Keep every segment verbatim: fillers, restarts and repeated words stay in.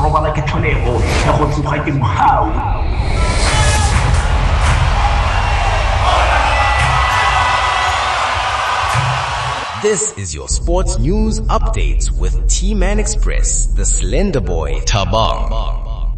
robala ke tlholego ya go tsoga ke mohau. This is your sports news updates with T-Man Express, the Slender Boy, Tabang.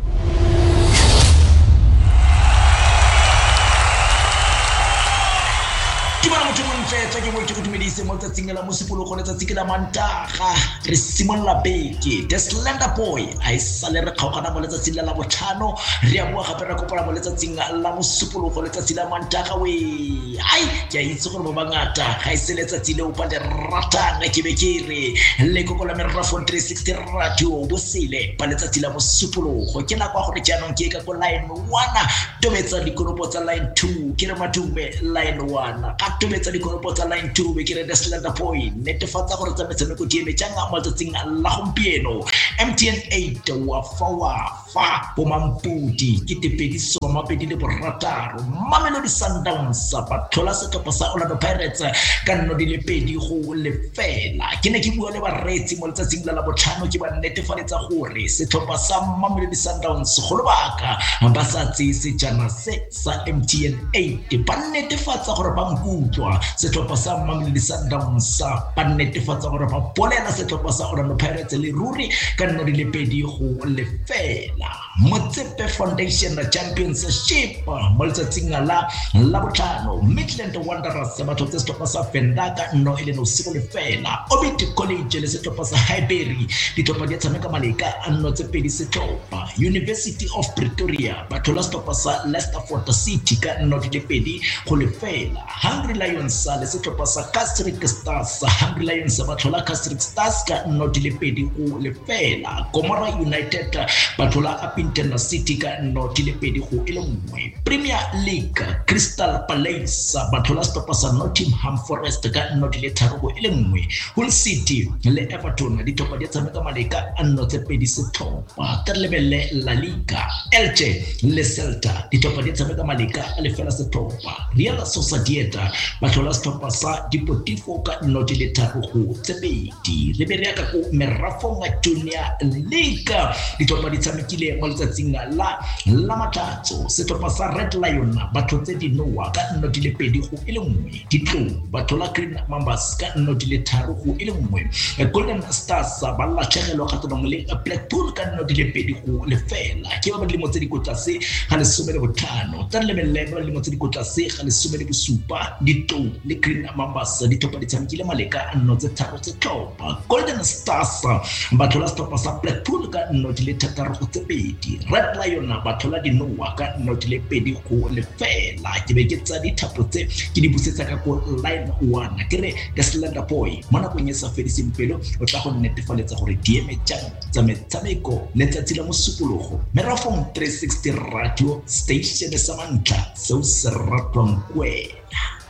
Tsa ke mo ke dumedise mo tsatsing la mosepologo le tsatsing la mantaga re simolla beke the Slender Boy a isale re kgaogana mo letsatsing la botlhano re a bua gape re kopana mo letsatsing la mosepologo le tsatsing la mantaga we ai ke a itse gore ba bangata ga ise letsatsi le opa le ratang ke be ke re le kokola merafo three sixty radio bosile ba letsatsi la mosepologo ke la kwa gore jaanong ke ka ko line one tobetsa dikoropo tsa line two ke re matume line one ka tobetsa dikoropo tsa line two be ke re the Slender Boy netefatsa gore tsa metshameko di eme jang mo tsatsing la gompieno M T N eight wa fa wa fa bo mampudi ke tepediso mapedi le borataro Mamelodi Sundowns ba thola setlhopha sa Orlando Pirates ka nno di le pedi go lefela ke ne ke bua le baretsi mo tsatsing la botlhano ke ba netefaletsa gore setlhopha sa Mamelodi Sundowns go lebaka ba sa tsise jana se sa M T N eight ba netefatsa gore ba nkutlwa setlhopha sa Mamelodi Sundowns ba netefatsa gore ba bolela setlhopha sa Orlando Pirates le ruri ka nno di le pedi go lefela Motsepe Foundation Championship mo letsatsing la la botlhano Midland Wanderers ba thotse setlhopha sa Fendaka no ile no siko lefela Obiti College le setlhopha sa Highbury ditlhopha di tshameka maleka anno tse pedi setlhopha University of Pretoria ba thola setlhopha sa Leicester City ka nno di le pedi go lefela Hungry Lions le setlhopha sa Casric Stars Hungry Lions ba thola Casric Stars ka nno di le pedi go lefela Gomora United ba thola Apintena City ka nno di le pedi go ile nngwe Premier League Crystal Palace ba thola setlhopha sa Nottingham Forest ka nno di le tharo go ile nngwe Hull City le Everton di thopa di tshameka maleka anno tse pedi setlhopha ka lebelle La Liga Elche le Celta di thopa di tshameka maleka le fela setlhopha Real Sociedad ba thola setlhopha sa Deportivo ka nno di le tharo go tse pedi le bereka go merafo nga Junior League di thopa di tshamekile mo letsatsing la la matatso setlhopha sa Red Lion ba thotse di noa ka nno di le pedi go ile nngwe ditlo ba thola Green Mambas ka nno di le tharo go ile nngwe Golden Stars ba la tshegelo ka tona mo le Blackpool ka nno di le pedi go lefela ke ba le mo tse di kotlase ga le some le botlhano tsa le le ba le mo tse di kotlase ga le some le bosupa ditlo le Green Mambas di thopa di tshamekile maleka nno tse tharo tse thopa Golden Stars ba thola setlhopha sa Blackpool ka nno di le thataro go tse pedi Red Lion ba thola di noa ka nno di le pedi go lefela ke be ke tsa dithapo tse ke di busetsa ka go line one ke re the Slender Boy mona go nyesa fediseng pelo o tla go netefaletsa gore di eme jang tsa metshameko letsatsi la mosupologo Merafong three sixty radio station sa mantla se o se ratwang kwena